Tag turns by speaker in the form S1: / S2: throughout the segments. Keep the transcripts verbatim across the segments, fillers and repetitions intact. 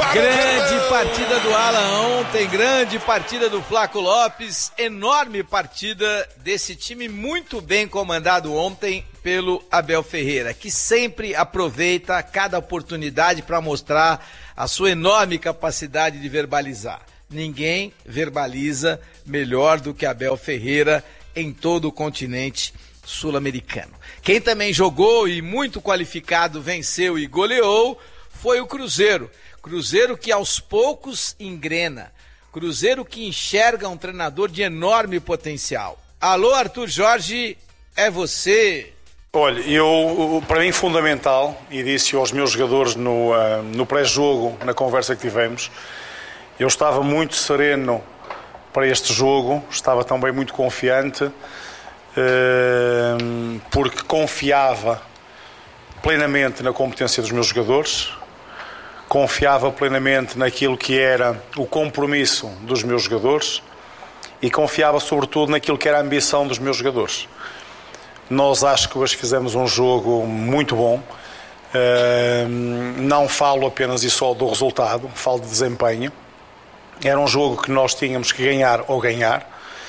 S1: Grande partida do Alan ontem, grande partida do Flaco Lopes, enorme partida desse time muito bem comandado ontem pelo Abel Ferreira, que sempre aproveita cada oportunidade para mostrar a sua enorme capacidade de verbalizar. Ninguém verbaliza melhor do que Abel Ferreira em todo o continente sul-americano. Quem também jogou e muito qualificado venceu e goleou foi o Cruzeiro. Cruzeiro que aos poucos engrena. Cruzeiro que enxerga um treinador de enorme potencial. Alô, Arthur Jorge, é você.
S2: Olha, eu, para mim fundamental, e disse aos meus jogadores no, uh, no pré-jogo, na conversa que tivemos, eu estava muito sereno para este jogo, estava também muito confiante, uh, porque confiava plenamente na competência dos meus jogadores, confiava plenamente naquilo que era o compromisso dos meus jogadores e confiava sobretudo naquilo que era a ambição dos meus jogadores. Nós acho que hoje fizemos um jogo muito bom, uh, não falo apenas e só do resultado, falo de desempenho. Era um jogo que nós tínhamos que ganhar ou ganhar.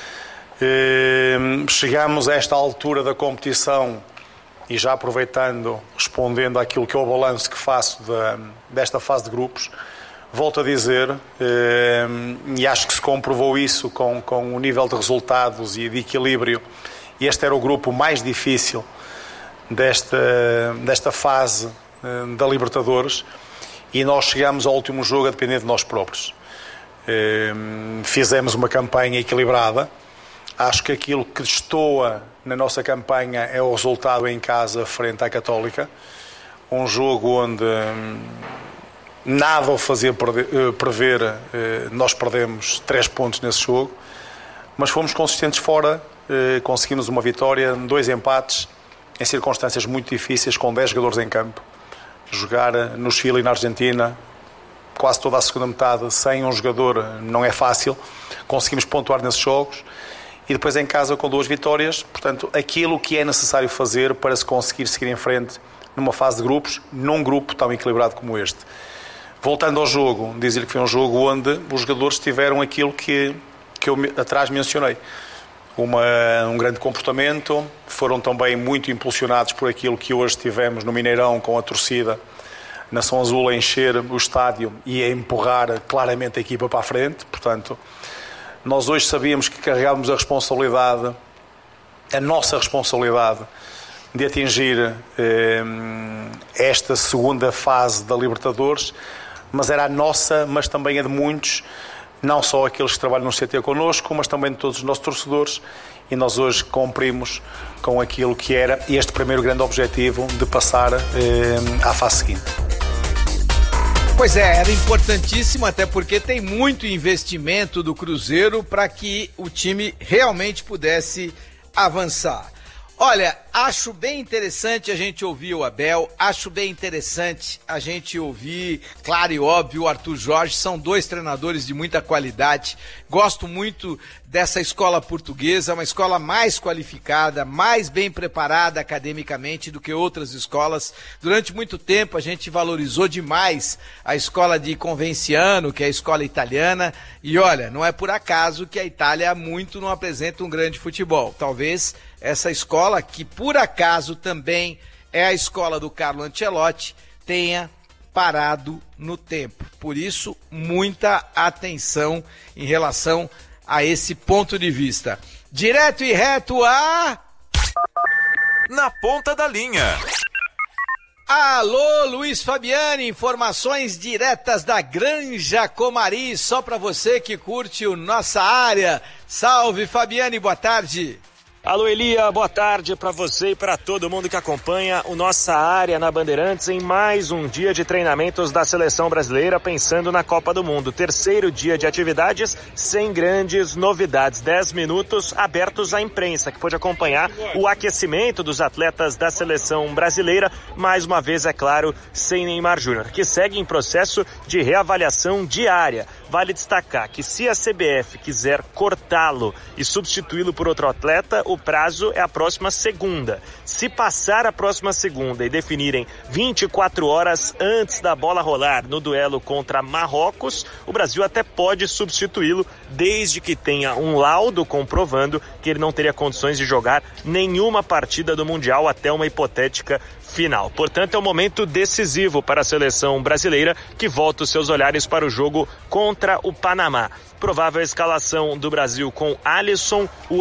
S2: Uh, chegamos a esta altura da competição e já aproveitando, respondendo àquilo que é o balanço que faço de, desta fase de grupos, volto a dizer, eh, e acho que se comprovou isso com, com o nível de resultados e de equilíbrio, e este era o grupo mais difícil desta, desta fase eh, da Libertadores, e nós chegamos ao último jogo a depender de nós próprios. Eh, fizemos uma campanha equilibrada. Acho que aquilo que destoa na nossa campanha é o resultado em casa frente à Católica. Um jogo onde hum, nada o fazia perder, prever, eh, nós perdemos três pontos nesse jogo, mas fomos consistentes fora, eh, conseguimos uma vitória, dois empates, em circunstâncias muito difíceis, com dez jogadores em campo. Jogar no Chile e na Argentina, quase toda a segunda metade, sem um jogador não é fácil. Conseguimos pontuar nesses jogos. E depois em casa com duas vitórias, portanto, aquilo que é necessário fazer para se conseguir seguir em frente numa fase de grupos, num grupo tão equilibrado como este. Voltando ao jogo, dizer que foi um jogo onde os jogadores tiveram aquilo que, que eu atrás mencionei. Uma, um grande comportamento, foram também muito impulsionados por aquilo que hoje tivemos no Mineirão com a torcida Nação Azul a encher o estádio e a empurrar claramente a equipa para a frente, portanto... Nós hoje sabíamos que carregávamos a responsabilidade, a nossa responsabilidade, de atingir eh, esta segunda fase da Libertadores, mas era a nossa, mas também a de muitos, não só aqueles que trabalham no C T connosco, mas também de todos os nossos torcedores, e nós hoje cumprimos com aquilo que era este primeiro grande objetivo de passar eh, à fase seguinte.
S1: Pois é, era importantíssimo, até porque tem muito investimento do Cruzeiro para que o time realmente pudesse avançar. Olha, acho bem interessante a gente ouvir o Abel, acho bem interessante a gente ouvir, claro e óbvio, o Arthur Jorge, são dois treinadores de muita qualidade. Gosto muito dessa escola portuguesa, uma escola mais qualificada, mais bem preparada academicamente do que outras escolas. Durante muito tempo a gente valorizou demais a escola de Convenciano, que é a escola italiana, e olha, não é por acaso que a Itália muito não apresenta um grande futebol. Talvez essa escola, que por acaso também é a escola do Carlo Ancelotti, tenha parado no tempo. Por isso, muita atenção em relação a esse ponto de vista. Direto e reto a...
S3: Na ponta da linha.
S1: Alô, Luiz Fabiani, informações diretas da Granja Comari, só para você que curte o Nossa Área. Salve, Fabiani, boa tarde.
S4: Alô, Elia, boa tarde para você e para todo mundo que acompanha o Nossa Área na Bandeirantes em mais um dia de treinamentos da Seleção Brasileira pensando na Copa do Mundo. Terceiro dia de atividades sem grandes novidades. Dez minutos abertos à imprensa, que pôde acompanhar o aquecimento dos atletas da Seleção Brasileira, mais uma vez, é claro, sem Neymar Júnior, que segue em processo de reavaliação diária. Vale destacar que se a C B F quiser cortá-lo e substituí-lo por outro atleta, o prazo é a próxima segunda. Se passar a próxima segunda e definirem vinte e quatro horas antes da bola rolar no duelo contra Marrocos, o Brasil até pode substituí-lo, desde que tenha um laudo comprovando que ele não teria condições de jogar nenhuma partida do Mundial até uma hipotética final. Portanto, é um momento decisivo para a seleção brasileira, que volta os seus olhares para o jogo contra o Panamá. Provável escalação do Brasil com Alisson, o